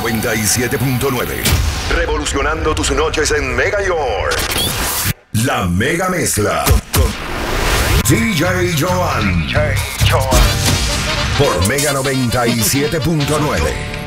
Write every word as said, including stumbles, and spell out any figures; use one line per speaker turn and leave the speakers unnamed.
noventa y siete punto nueve. Revolucionando tus noches en Mega York. La Mega Mezcla con D J Joan. D J Joan. Por Mega noventa y siete punto nueve.